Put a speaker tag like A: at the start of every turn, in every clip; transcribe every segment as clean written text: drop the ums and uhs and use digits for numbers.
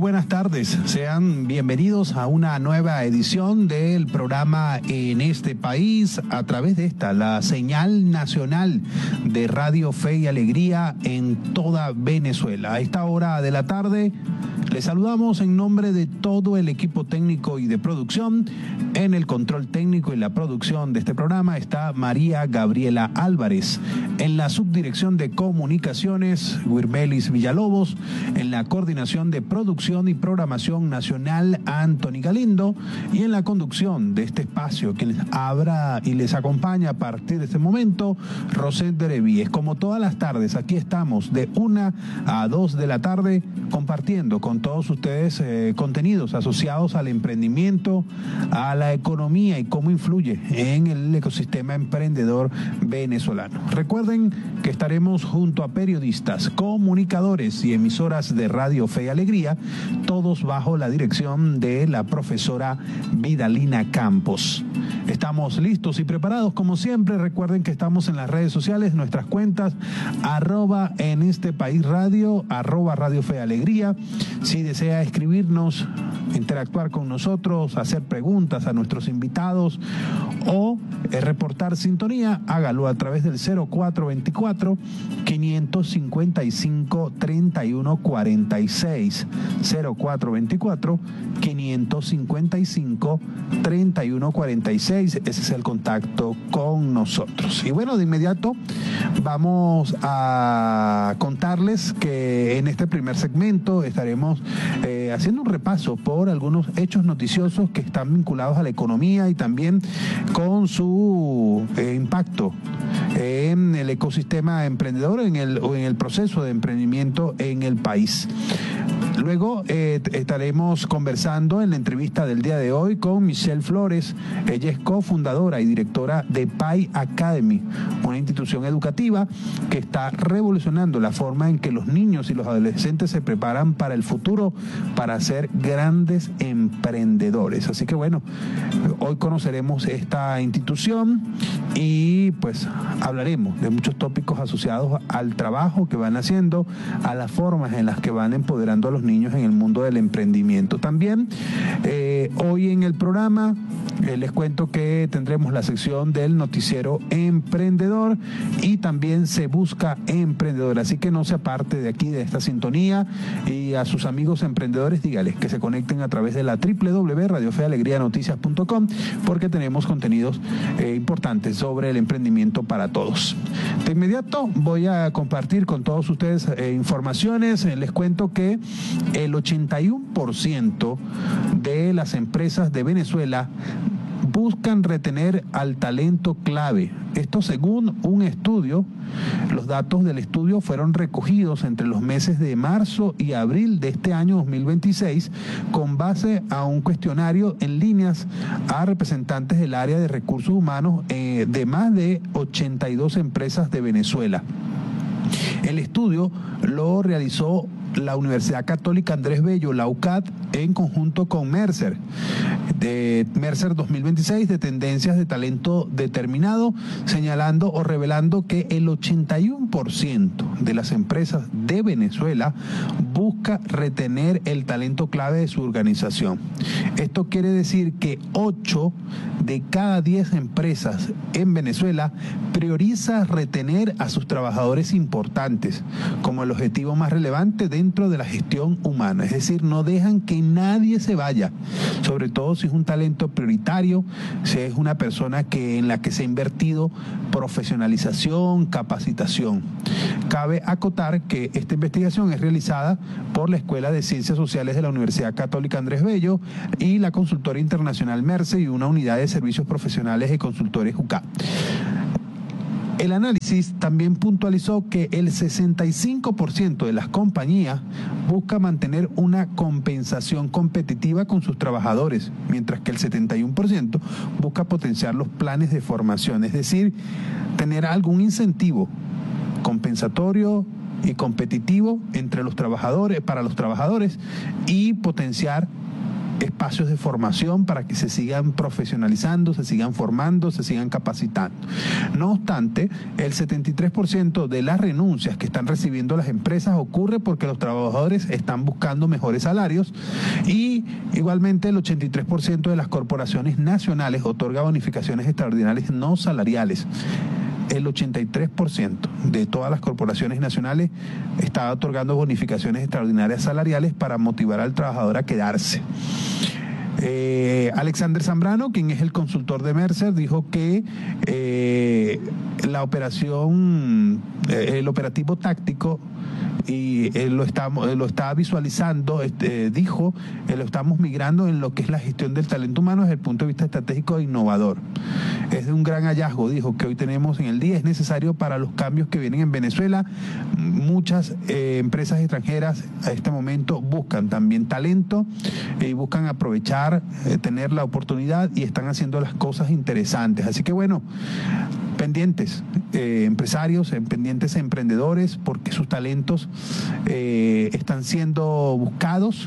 A: buenas tardes. Sean bienvenidos a una nueva edición del programa En este País a través de la señal nacional de Radio Fe y Alegría en toda Venezuela. A esta hora de la tarde les saludamos en nombre de todo el equipo técnico y de producción. En el control técnico y la producción de este programa está María Gabriela Álvarez. En la subdirección de comunicaciones, Wirmelis Villalobos. En la coordinación de producción y programación nacional, Anthony Galindo. Y en la conducción de este espacio que les abra y les acompaña a partir de este momento, Rosette Derevíes. Como todas las tardes, aquí estamos de 1 a 2 de la tarde compartiendo con todos ustedes contenidos asociados al emprendimiento, a la economía y cómo influye en el ecosistema emprendedor venezolano. Recuerden que estaremos junto a periodistas, comunicadores y emisoras de Radio Fe y Alegría, todos bajo la dirección de la profesora Vidalina Campos. Estamos listos y preparados como siempre. Recuerden que estamos en las redes sociales, nuestras cuentas @en este país radio, @Radio Fe y Alegría. Si desea escribirnos, interactuar con nosotros, hacer preguntas a nuestros invitados o reportar sintonía, hágalo a través del 0424-555-3146. 0424-555-3146. Ese es el contacto con nosotros. Y bueno, de inmediato vamos a contarles que en este primer segmento estaremos haciendo un repaso por algunos hechos noticiosos que están vinculados a la economía y también con su impacto en el ecosistema emprendedor, en el proceso de emprendimiento en el país. Luego estaremos conversando en la entrevista del día de hoy con Michelle Flores. Ella es cofundadora y directora de Pi Academy, una institución educativa que está revolucionando la forma en que los niños y los adolescentes se preparan para el futuro, para ser grandes emprendedores. Así que bueno, hoy conoceremos esta institución y pues hablaremos de muchos tópicos asociados al trabajo que van haciendo, a las formas en las que van empoderando a los niños en el mundo del emprendimiento. También hoy en el programa les cuento que tendremos la sección del noticiero emprendedor y también se busca emprendedor, así que no se aparte de aquí, de esta sintonía, y a sus amigos emprendedores dígales que se conecten a través de la www.radiofealegrianoticias.com porque tenemos contenidos importantes sobre el emprendimiento para todos. De inmediato voy a compartir con todos ustedes informaciones. Les cuento que el 81% de las empresas de Venezuela buscan retener al talento clave. Esto según un estudio. Los datos del estudio fueron recogidos entre los meses de marzo y abril de este año 2026 con base a un cuestionario en líneas a representantes del área de recursos humanos de más de 82 empresas de Venezuela. El estudio lo realizó la Universidad Católica Andrés Bello, la UCAD, en conjunto con Mercer, de Mercer 2026, de tendencias de talento determinado, señalando o revelando que el 81% de las empresas de Venezuela busca retener el talento clave de su organización. Esto quiere decir que 8 de cada 10 empresas en Venezuela prioriza retener a sus trabajadores importantes como el objetivo más relevante dentro de la gestión humana. Es decir, no dejan que nadie se vaya, sobre todo si es un talento prioritario, si es una persona en la que se ha invertido profesionalización, capacitación. Cabe acotar que esta investigación es realizada por la Escuela de Ciencias Sociales de la Universidad Católica Andrés Bello y la consultora internacional Merce y una unidad de servicios profesionales y consultores UCA. El análisis también puntualizó que el 65% de las compañías busca mantener una compensación competitiva con sus trabajadores, mientras que el 71% busca potenciar los planes de formación, es decir, tener algún incentivo compensatorio y competitivo entre los trabajadores, para los trabajadores, y potenciar espacios de formación para que se sigan profesionalizando, se sigan formando, se sigan capacitando. No obstante, el 73% de las renuncias que están recibiendo las empresas ocurre porque los trabajadores están buscando mejores salarios, y igualmente el 83% de las corporaciones nacionales otorga bonificaciones extraordinarias no salariales. El 83% de todas las corporaciones nacionales está otorgando bonificaciones extraordinarias salariales para motivar al trabajador a quedarse. Alexander Zambrano, quien es el consultor de Mercer, dijo que la operación, el operativo táctico, y lo está visualizando, dijo, lo estamos migrando en lo que es la gestión del talento humano desde el punto de vista estratégico e innovador. Es de un gran hallazgo, dijo, que hoy tenemos en el día. Es necesario para los cambios que vienen en Venezuela. Muchas empresas extranjeras a este momento buscan también talento y buscan aprovechar, tener la oportunidad, y están haciendo las cosas interesantes. Así que bueno, pendientes empresarios, pendientes emprendedores, porque sus talentos están siendo buscados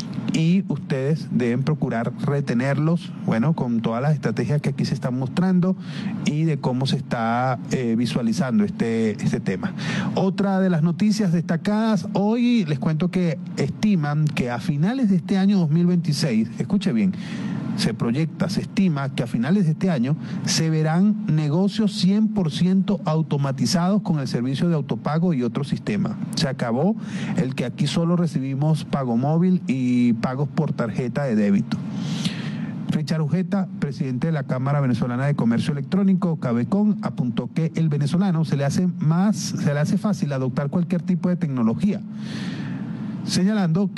A: y ustedes deben procurar retenerlos, bueno, con todas las estrategias que aquí se están mostrando y de cómo se está visualizando este tema. Otra de las noticias destacadas hoy, les cuento que estiman que a finales de este año 2026, escuche bien, se estima que a finales de este año se verán negocios 100% automatizados con el servicio de autopago y otros sistemas. Se acabó el que aquí solo recibimos pago móvil y pagos por tarjeta de débito. Richard Ujeta, presidente de la Cámara Venezolana de Comercio Electrónico, Cabecon, apuntó que el venezolano se le hace fácil adoptar cualquier tipo de tecnología, señalando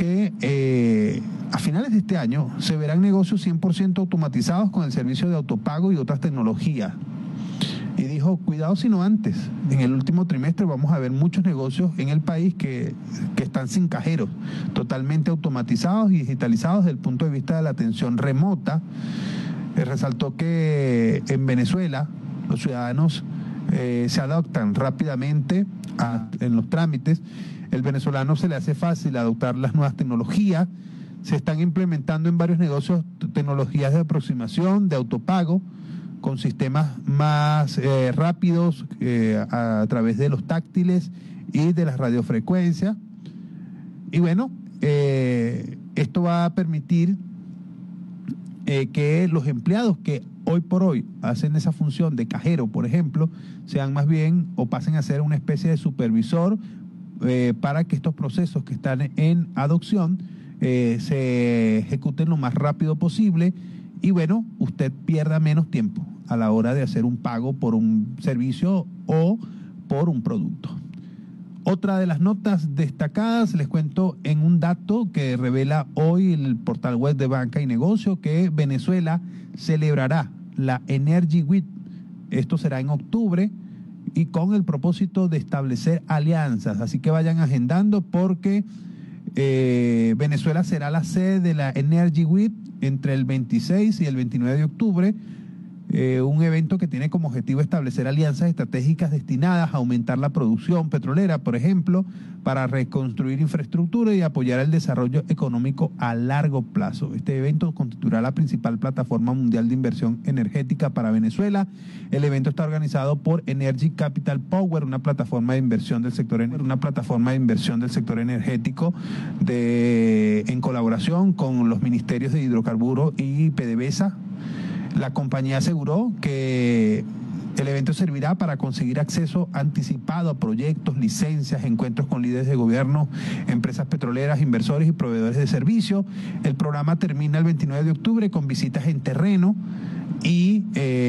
A: que a finales de este año se verán negocios 100% automatizados con el servicio de autopago y otras tecnologías. Y dijo, cuidado sino antes. En el último trimestre vamos a ver muchos negocios en el país que están sin cajeros, totalmente automatizados y digitalizados desde el punto de vista de la atención remota. Resaltó que en Venezuela los ciudadanos se adaptan rápidamente en los trámites. El venezolano se le hace fácil adoptar las nuevas tecnologías. Se están implementando en varios negocios tecnologías de aproximación, de autopago, con sistemas más rápidos a través de los táctiles y de las radiofrecuencias. Y bueno, esto va a permitir que los empleados que hoy por hoy hacen esa función de cajero, por ejemplo, sean más bien o pasen a ser una especie de supervisor para que estos procesos que están en adopción se ejecuten lo más rápido posible, y bueno, usted pierda menos tiempo a la hora de hacer un pago por un servicio o por un producto. Otra de las notas destacadas, les cuento en un dato que revela hoy el portal web de Banca y Negocio, que Venezuela celebrará la Energy Week. Esto será en octubre, y con el propósito de establecer alianzas. Así que vayan agendando, porque Venezuela será la sede de la Energy Week entre el 26 y el 29 de octubre. Un evento que tiene como objetivo establecer alianzas estratégicas destinadas a aumentar la producción petrolera, por ejemplo, para reconstruir infraestructura y apoyar el desarrollo económico a largo plazo. Este evento constituirá la principal plataforma mundial de inversión energética para Venezuela. El evento está organizado por Energy Capital Power, una plataforma de inversión del sector energético en colaboración con los ministerios de hidrocarburos y PDVSA. La compañía aseguró que el evento servirá para conseguir acceso anticipado a proyectos, licencias, encuentros con líderes de gobierno, empresas petroleras, inversores y proveedores de servicios. El programa termina el 29 de octubre con visitas en terreno, y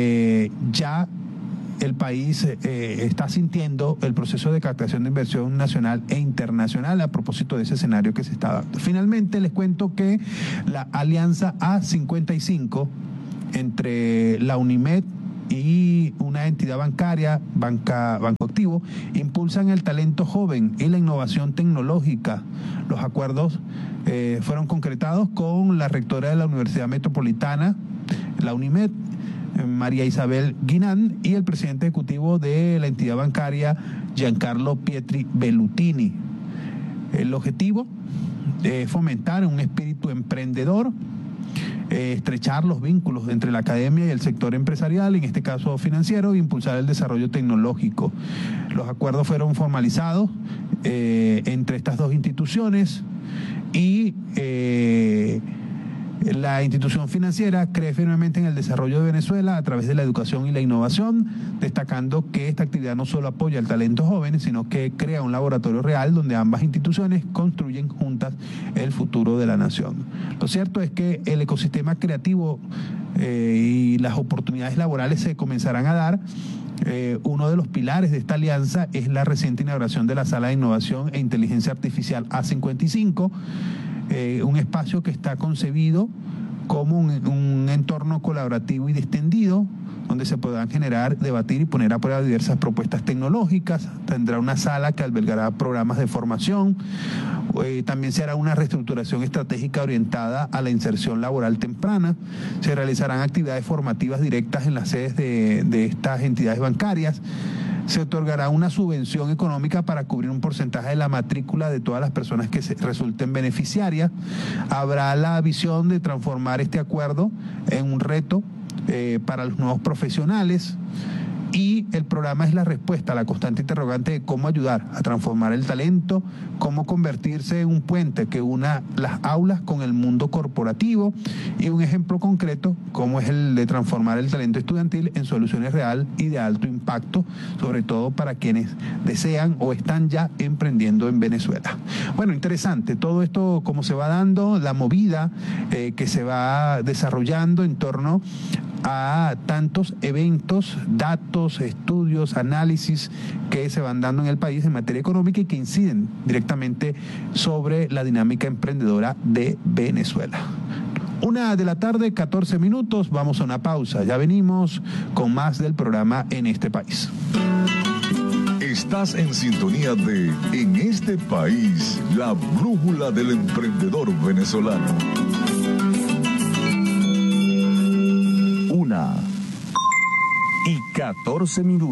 A: ya el país está sintiendo el proceso de captación de inversión nacional e internacional a propósito de ese escenario que se está dando. Finalmente, les cuento que la alianza A55 entre la UNIMED y una entidad bancaria, Banco Activo, impulsan el talento joven y la innovación tecnológica. Los acuerdos fueron concretados con la rectora de la Universidad Metropolitana, la UNIMED, María Isabel Guinán, y el presidente ejecutivo de la entidad bancaria, Giancarlo Pietri Bellutini. El objetivo es fomentar un espíritu emprendedor estrechar los vínculos entre la academia y el sector empresarial, en este caso financiero, e impulsar el desarrollo tecnológico. Los acuerdos fueron formalizados entre estas dos instituciones y la institución financiera cree firmemente en el desarrollo de Venezuela a través de la educación y la innovación, destacando que esta actividad no solo apoya al talento joven, sino que crea un laboratorio real donde ambas instituciones construyen juntas el futuro de la nación. Lo cierto es que el ecosistema creativo y las oportunidades laborales se comenzarán a dar. Uno de los pilares de esta alianza es la reciente inauguración de la Sala de Innovación e Inteligencia Artificial A55, un espacio que está concebido como un entorno colaborativo y distendido, donde se podrán generar, debatir y poner a prueba diversas propuestas tecnológicas. Tendrá una sala que albergará programas de formación. También se hará una reestructuración estratégica orientada a la inserción laboral temprana. Se realizarán actividades formativas directas en las sedes de estas entidades bancarias. Se otorgará una subvención económica para cubrir un porcentaje de la matrícula de todas las personas que resulten beneficiarias. Habrá la visión de transformar este acuerdo en un reto para los nuevos profesionales, y el programa es la respuesta a la constante interrogante de cómo ayudar a transformar el talento, cómo convertirse en un puente que una las aulas con el mundo corporativo, y un ejemplo concreto como es el de transformar el talento estudiantil en soluciones real y de alto impacto, sobre todo para quienes desean o están ya emprendiendo en Venezuela. Bueno, interesante todo esto, cómo se va dando, la movida que se va desarrollando en torno a tantos eventos, datos, estudios, análisis que se van dando en el país en materia económica y que inciden directamente sobre la dinámica emprendedora de Venezuela. 1:14 p.m, vamos a una pausa, ya venimos con más del programa En este País.
B: Estás en sintonía de En este País, la brújula del emprendedor venezolano. 1:14 p.m.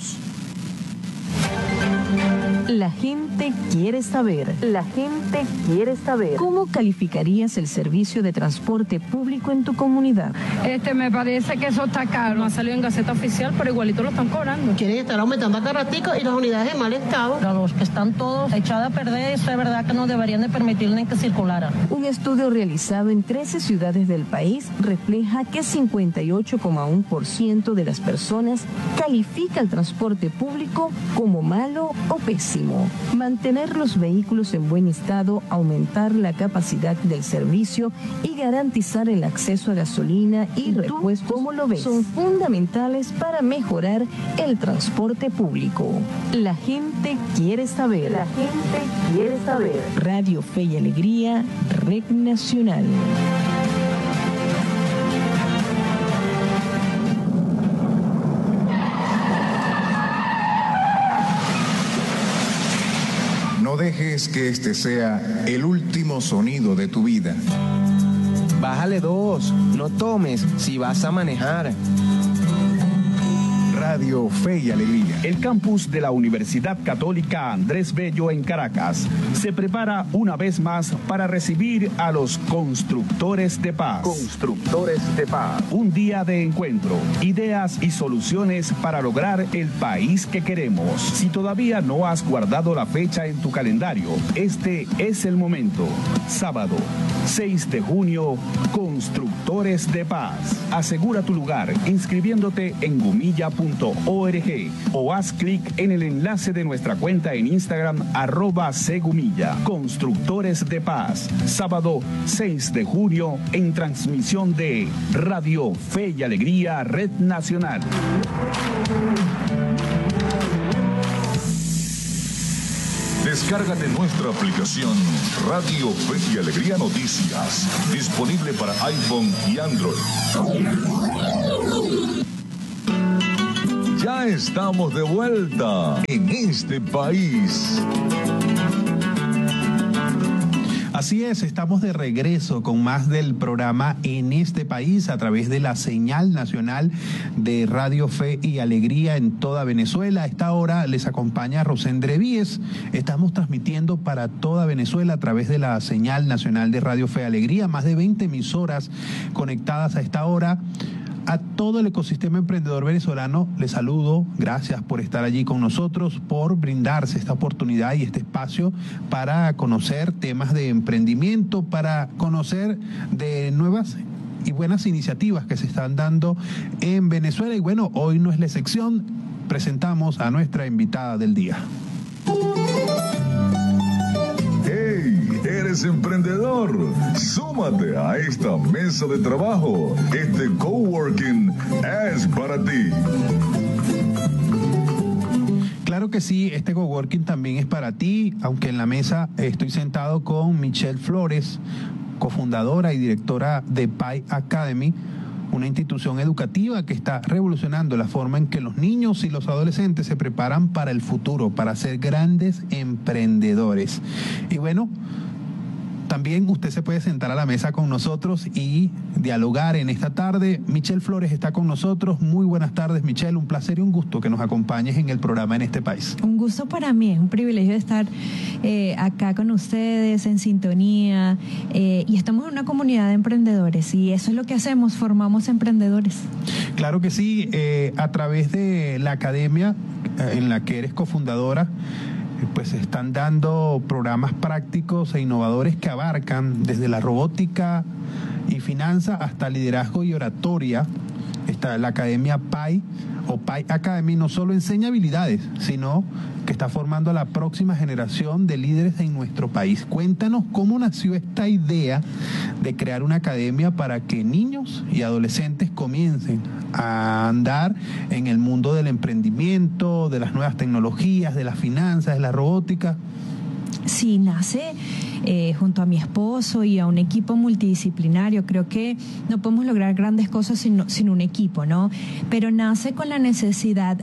C: La gente quiere saber. La gente quiere saber. ¿Cómo calificarías el servicio de transporte público en tu comunidad?
D: Me parece que eso está caro. No ha salido en Gaceta Oficial, pero igualito lo están cobrando.
E: Quieren estar aumentando a cada ratico y las unidades en mal estado.
F: Los que están todos echados a perder, eso es verdad que no deberían de permitirle que circulara.
C: Un estudio realizado en 13 ciudades del país refleja que 58,1% de las personas califica el transporte público como malo o pésimo. Mantener los vehículos en buen estado, aumentar la capacidad del servicio y garantizar el acceso a gasolina y repuestos, ¿cómo lo ves?, son fundamentales para mejorar el transporte público. La gente quiere saber. La gente quiere saber. Radio Fe y Alegría, Red Nacional.
G: No dejes que este sea el último sonido de tu vida.
H: Bájale 2, no tomes si vas a manejar.
G: Radio Fe y Alegría.
I: El campus de la Universidad Católica Andrés Bello en Caracas se prepara una vez más para recibir a los constructores de paz.
G: Constructores de paz.
I: Un día de encuentro, ideas y soluciones para lograr el país que queremos. Si todavía no has guardado la fecha en tu calendario, este es el momento. Sábado, 6 de junio, Constructores de Paz. Asegura tu lugar inscribiéndote en gumilla.org o haz clic en el enlace de nuestra cuenta en Instagram @cgumilla. Constructores de Paz, sábado 6 de junio en transmisión de Radio Fe y Alegría Red Nacional.
B: Descárgate nuestra aplicación Radio Fe y Alegría Noticias, disponible para iPhone y Android. Ya estamos de vuelta en este país.
A: Así es, estamos de regreso con más del programa En este País a través de la señal nacional de Radio Fe y Alegría en toda Venezuela. A esta hora les acompaña Rosendre Víez. Estamos transmitiendo para toda Venezuela a través de la señal nacional de Radio Fe y Alegría, más de 20 emisoras conectadas a esta hora. A todo el ecosistema emprendedor venezolano les saludo, gracias por estar allí con nosotros, por brindarse esta oportunidad y este espacio para conocer temas de emprendimiento, para conocer de nuevas y buenas iniciativas que se están dando en Venezuela. Y bueno, hoy no es la excepción, presentamos a nuestra invitada del día.
B: ¿Eres emprendedor? Súmate a esta mesa de trabajo. Este coworking es para ti.
A: Claro que sí, este coworking también es para ti, aunque en la mesa estoy sentado con Michelle Flores, cofundadora y directora de Pi Academy, una institución educativa que está revolucionando la forma en que los niños y los adolescentes se preparan para el futuro, para ser grandes emprendedores. Y bueno, también usted se puede sentar a la mesa con nosotros y dialogar en esta tarde. Michelle Flores está con nosotros. Muy buenas tardes, Michelle. Un placer y un gusto que nos acompañes en el programa En este País.
J: Un gusto para mí, es un privilegio estar acá con ustedes en sintonía y estamos en una comunidad de emprendedores y eso es lo que hacemos, formamos emprendedores.
A: Claro que sí, a través de la academia en la que eres cofundadora, pues se están dando programas prácticos e innovadores que abarcan desde la robótica y finanzas hasta liderazgo y oratoria. La Academia Pi o Pi Academy no solo enseña habilidades, sino que está formando a la próxima generación de líderes en nuestro país. Cuéntanos cómo nació esta idea de crear una academia para que niños y adolescentes comiencen a andar en el mundo del emprendimiento, de las nuevas tecnologías, de las finanzas, de la robótica.
J: Sí, nace junto a mi esposo y a un equipo multidisciplinario. Creo que no podemos lograr grandes cosas sin un equipo, ¿no? Pero nace con la necesidad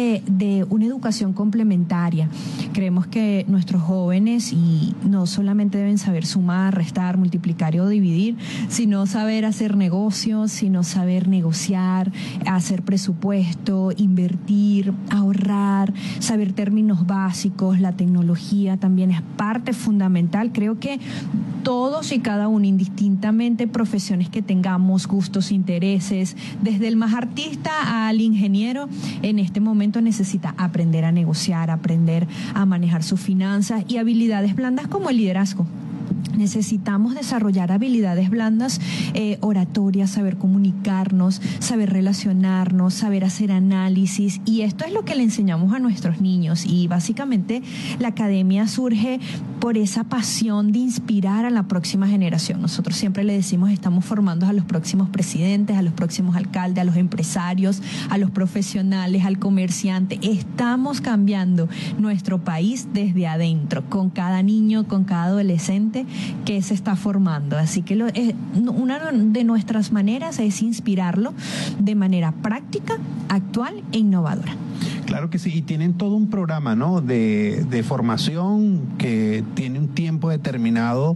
J: de una educación complementaria. Creemos que nuestros jóvenes y no solamente deben saber sumar, restar, multiplicar o dividir, sino saber hacer negocios, sino saber negociar, hacer presupuesto, invertir, ahorrar, saber términos básicos. La tecnología también es parte fundamental. Creo que todos y cada uno, indistintamente profesiones que tengamos, gustos, intereses, desde el más artista al ingeniero, en este momento necesita aprender a negociar, aprender a manejar sus finanzas y habilidades blandas como el liderazgo. Necesitamos desarrollar habilidades blandas, oratorias, saber comunicarnos, saber relacionarnos, saber hacer análisis, y esto es lo que le enseñamos a nuestros niños. Y básicamente la academia surge por esa pasión de inspirar a la próxima generación. Nosotros siempre le decimos, estamos formando a los próximos presidentes, a los próximos alcaldes, a los empresarios, a los profesionales, al comerciante. Estamos cambiando nuestro país desde adentro, con cada niño, con cada adolescente que se está formando. Así que una de nuestras maneras es inspirarlo de manera práctica, actual e innovadora.
A: Claro que sí, y tienen todo un programa, ¿no?, de formación que tiene un tiempo determinado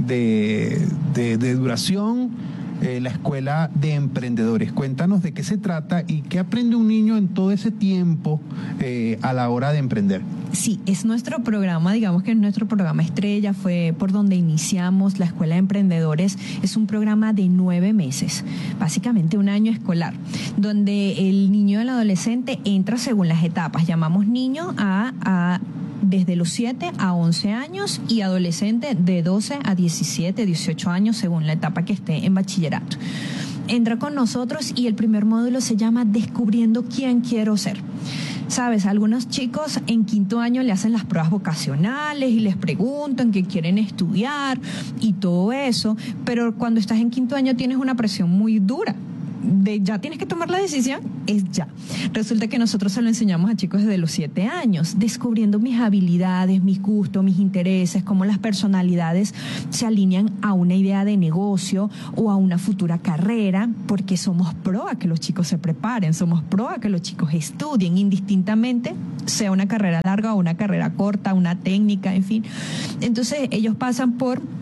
A: de duración. La Escuela de Emprendedores. Cuéntanos de qué se trata y qué aprende un niño en todo ese tiempo a la hora de emprender.
J: Sí, es nuestro programa, digamos que es nuestro programa estrella, fue por donde iniciamos la Escuela de Emprendedores. Es un programa de 9 meses, básicamente un año escolar, donde el niño y el adolescente entra según las etapas. Llamamos niño desde los 7 a 11 años y adolescente de 12 a 17, 18 años, según la etapa que esté en bachillerato. Entra con nosotros y el primer módulo se llama Descubriendo quién quiero ser. Sabes, algunos chicos en 5º año le hacen las pruebas vocacionales y les preguntan qué quieren estudiar y todo eso, pero cuando estás en 5º año tienes una presión muy dura. Ya tienes que tomar la decisión, es ya. Resulta que nosotros se lo enseñamos a chicos desde los 7 años, descubriendo mis habilidades, mis gustos, mis intereses, cómo las personalidades se alinean a una idea de negocio o a una futura carrera, porque somos pro a que los chicos se preparen, somos pro a que los chicos estudien, indistintamente sea una carrera larga o una carrera corta, una técnica, en fin. Entonces ellos pasan por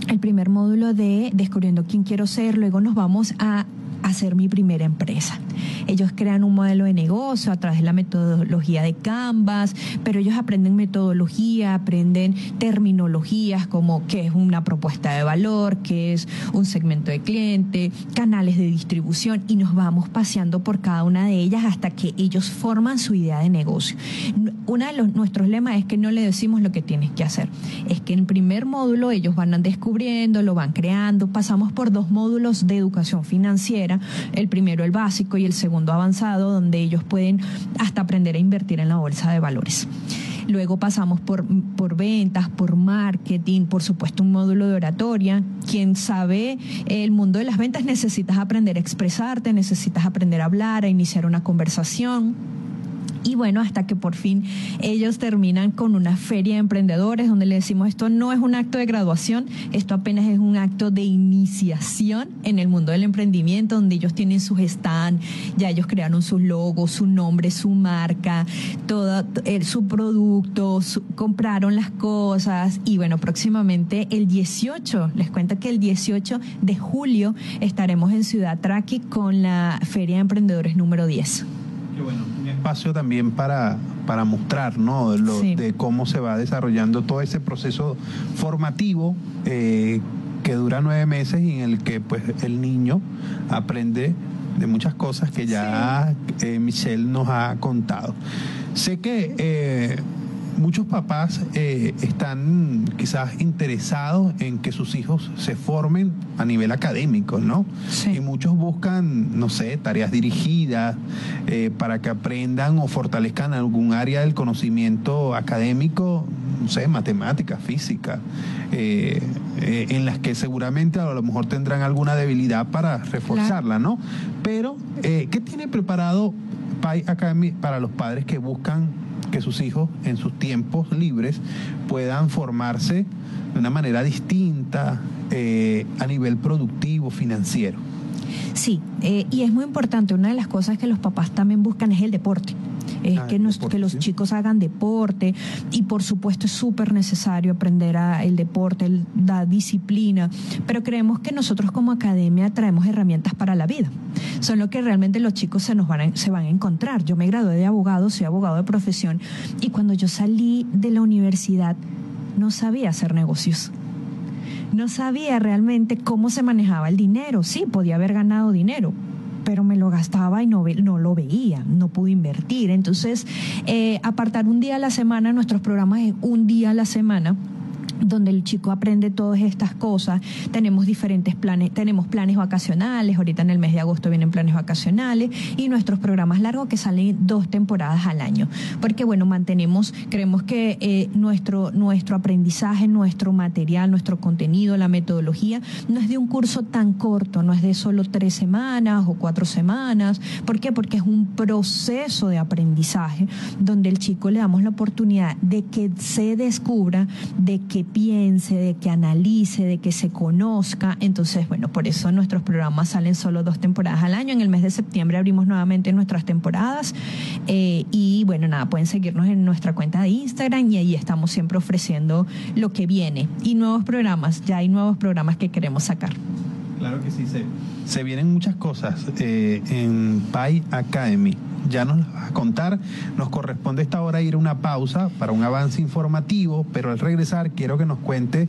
J: el primer módulo de Descubriendo quién quiero ser, luego nos vamos a hacer mi primera empresa. Ellos crean un modelo de negocio a través de la metodología de Canvas, pero ellos aprenden metodología, aprenden terminologías como qué es una propuesta de valor, qué es un segmento de cliente, canales de distribución, y nos vamos paseando por cada una de ellas hasta que ellos forman su idea de negocio. Uno de nuestros lemas es que no le decimos lo que tienes que hacer. Es que en el primer módulo ellos van descubriendo, lo van creando. Pasamos por 2 módulos de educación financiera, el primero el básico y el segundo avanzado, donde ellos pueden hasta aprender a invertir en la bolsa de valores. Luego pasamos por ventas, por marketing, por supuesto un módulo de oratoria. Quien sabe el mundo de las ventas, necesitas aprender a expresarte, necesitas aprender a hablar, a iniciar una conversación. Y bueno, hasta que por fin ellos terminan con una feria de emprendedores donde le decimos, esto no es un acto de graduación, esto apenas es un acto de iniciación en el mundo del emprendimiento, donde ellos tienen sus stand, ya ellos crearon sus logos, su nombre, su marca, todo su producto, compraron las cosas. Y bueno, próximamente el 18, les cuento que el 18 de julio estaremos en Ciudad Traqui con la Feria de Emprendedores número 10.
A: Qué bueno, un espacio también para mostrar, ¿no?
J: Sí.
A: De cómo se va desarrollando todo ese proceso formativo que dura 9 meses y en el que pues el niño aprende de muchas cosas que ya Michelle nos ha contado. Sé que muchos papás están quizás interesados en que sus hijos se formen a nivel académico, ¿no?
J: Sí.
A: Y muchos buscan, no sé, tareas dirigidas para que aprendan o fortalezcan algún área del conocimiento académico, no sé, matemática, física, en las que seguramente a lo mejor tendrán alguna debilidad para reforzarla, ¿no? Pero, ¿qué tiene preparado Pi Academy para los padres que buscan que sus hijos en sus tiempos libres puedan formarse de una manera distinta a nivel productivo, financiero?
J: Sí, y es muy importante, una de las cosas que los papás también buscan es el deporte. Es que los chicos hagan deporte, y por supuesto es súper necesario aprender el deporte, la disciplina, pero creemos que nosotros como academia traemos herramientas para la vida. Son lo que realmente los chicos se van a encontrar. Yo me gradué de abogado, soy abogado de profesión, y cuando yo salí de la universidad no sabía hacer negocios. No sabía realmente cómo se manejaba el dinero. Sí, podía haber ganado dinero, pero me lo gastaba y no lo veía, no pude invertir. Entonces, apartar un día a la semana, nuestros programas es un día a la semana, donde el chico aprende todas estas cosas. Tenemos diferentes planes, tenemos planes vacacionales, ahorita en el mes de agosto vienen planes vacacionales, y nuestros programas largos que salen 2 temporadas al año, porque bueno, creemos que nuestro aprendizaje, nuestro material, nuestro contenido, la metodología, no es de un curso tan corto, no es de solo 3 semanas o 4 semanas. ¿Por qué? Porque es un proceso de aprendizaje donde el chico le damos la oportunidad de que se descubra, de que piense, de que analice, de que se conozca. Entonces, bueno, por eso nuestros programas salen solo 2 temporadas al año. En el mes de septiembre abrimos nuevamente nuestras temporadas, y bueno, nada, pueden seguirnos en nuestra cuenta de Instagram, y ahí estamos siempre ofreciendo lo que viene y nuevos programas. Ya hay nuevos programas que queremos sacar.
A: Claro que sí, se vienen muchas cosas en Pi Academy. Ya nos las vas a contar. Nos corresponde esta hora ir a una pausa para un avance informativo, pero al regresar quiero que nos cuente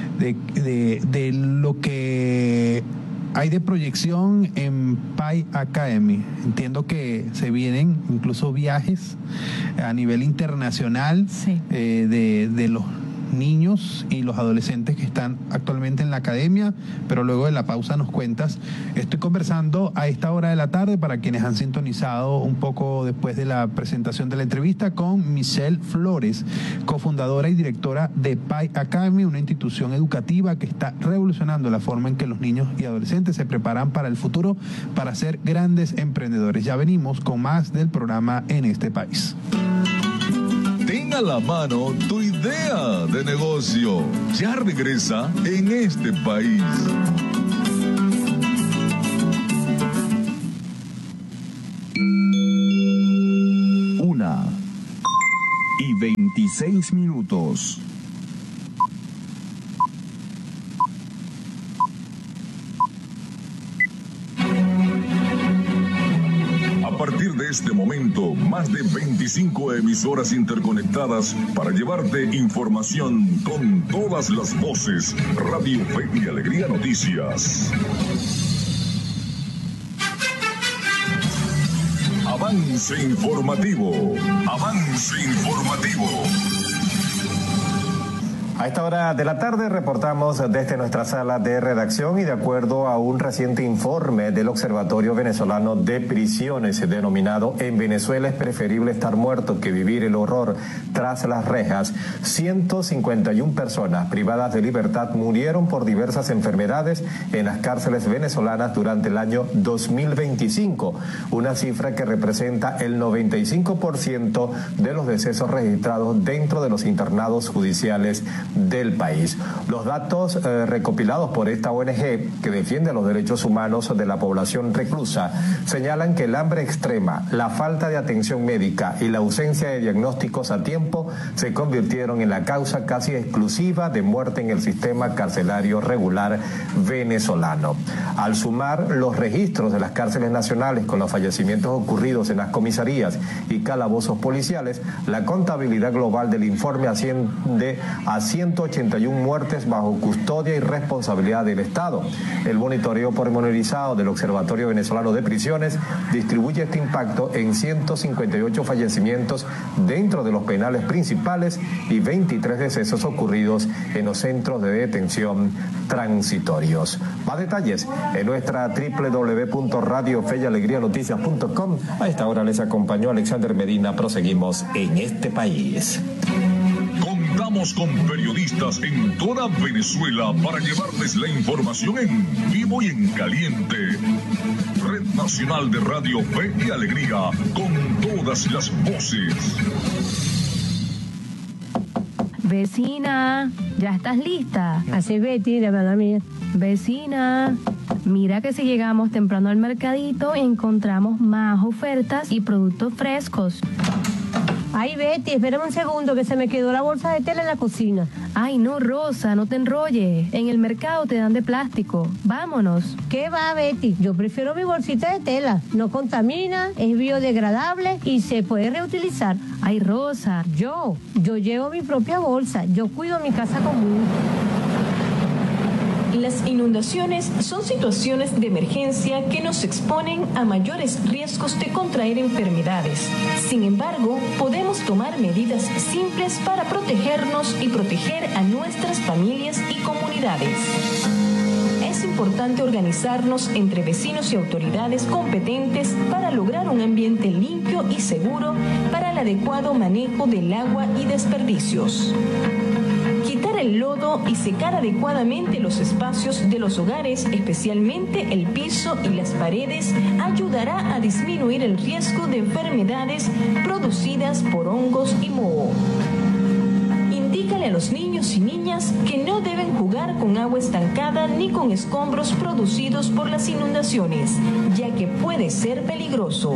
A: de lo que hay de proyección en Pi Academy. Entiendo que se vienen incluso viajes a nivel internacional,
J: sí,
A: de los niños y los adolescentes que están actualmente en la academia, pero luego de la pausa nos cuentas. Estoy conversando a esta hora de la tarde, para quienes han sintonizado un poco después de la presentación de la entrevista, con Michelle Flores, cofundadora y directora de Pi Academy, una institución educativa que está revolucionando la forma en que los niños y adolescentes se preparan para el futuro, para ser grandes emprendedores. Ya venimos con más del programa En este País.
B: Ten a la mano tu idea de negocio. Ya regresa En este País.
I: Una y 26 minutos.
B: este momento, más de 25 emisoras interconectadas para llevarte información con todas las voces. Radio Fe y Alegría Noticias. Avance informativo. Avance informativo.
K: A esta hora de la tarde reportamos desde nuestra sala de redacción y de acuerdo a un reciente informe del Observatorio Venezolano de Prisiones denominado En Venezuela es preferible estar muerto que vivir el horror tras las rejas, 151 personas privadas de libertad murieron por diversas enfermedades en las cárceles venezolanas durante el año 2025, una cifra que representa el 95% de los decesos registrados dentro de los internados judiciales del país. Los datos recopilados por esta ONG que defiende los derechos humanos de la población reclusa señalan que el hambre extrema, la falta de atención médica y la ausencia de diagnósticos a tiempo se convirtieron en la causa casi exclusiva de muerte en el sistema carcelario regular venezolano. Al sumar los registros de las cárceles nacionales con los fallecimientos ocurridos en las comisarías y calabozos policiales, la contabilidad global del informe asciende a 181 muertes bajo custodia y responsabilidad del Estado. El monitoreo pormenorizado del Observatorio Venezolano de Prisiones distribuye este impacto en 158 fallecimientos dentro de los penales principales y 23 decesos ocurridos en los centros de detención transitorios. Más detalles en nuestra www.radiofeyalegrianoticias.com. A esta hora les acompañó Alexander Medina. Proseguimos en este país.
B: Contamos con periodistas en toda Venezuela para llevarles la información en vivo y en caliente. Red Nacional de Radio Fe y Alegría, con todas las voces.
L: Vecina, ¿ya estás lista?
M: Así, Betty, de verdad mía.
L: Vecina, mira que si llegamos temprano al mercadito encontramos más ofertas y productos frescos.
M: Ay, Betty, espérame un segundo que se me quedó la bolsa de tela en la cocina.
L: Ay, no, Rosa, no te enrolles. En el mercado te dan de plástico. Vámonos.
M: ¿Qué va, Betty? Yo prefiero mi bolsita de tela. No contamina, es biodegradable y se puede reutilizar.
L: Ay, Rosa.
M: Yo llevo mi propia bolsa. Yo cuido mi casa común.
N: Las inundaciones son situaciones de emergencia que nos exponen a mayores riesgos de contraer enfermedades. Sin embargo, podemos tomar medidas simples para protegernos y proteger a nuestras familias y comunidades. Es importante organizarnos entre vecinos y autoridades competentes para lograr un ambiente limpio y seguro para el adecuado manejo del agua y desperdicios. Quitar el lodo y secar adecuadamente los espacios de los hogares, especialmente el piso y las paredes, ayudará a disminuir el riesgo de enfermedades producidas por hongos y moho. Indícale a los niños y niñas que no deben jugar con agua estancada ni con escombros producidos por las inundaciones, ya que puede ser peligroso.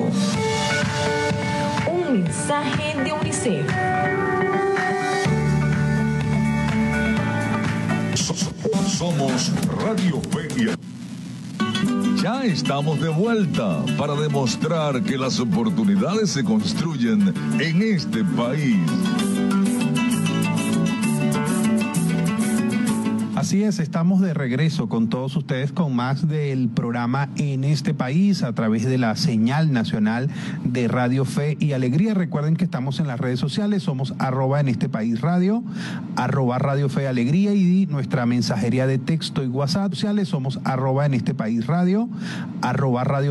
N: Un mensaje de UNICEF.
B: Somos Radio Fe y Alegría. Ya estamos de vuelta para demostrar que las oportunidades se construyen en este país.
A: Así es, estamos de regreso con todos ustedes con más del programa En este país a través de la señal nacional de Radio Fe y Alegría. Recuerden que estamos en las redes sociales, somos @enestepaisradio, @Radio Fe y Alegría y nuestra mensajería de texto y WhatsApp sociales somos @enestepaisradio, @Radio